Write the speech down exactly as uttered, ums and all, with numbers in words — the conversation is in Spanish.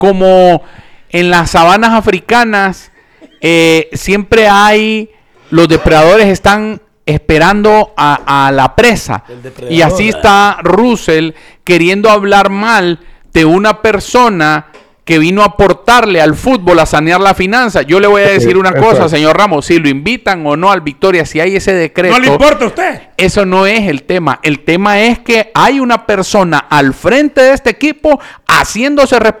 como en las sabanas africanas, eh, siempre hay, los depredadores están esperando a, a la presa. Y así está Russell queriendo hablar mal de una persona que vino a aportarle al fútbol, a sanear la finanza. Yo le voy a decir una cosa, señor Ramos, si lo invitan o no al Victoria, si hay ese decreto... ¿No le importa a usted? Eso no es el tema. El tema es que hay una persona al frente de este equipo haciéndose responsable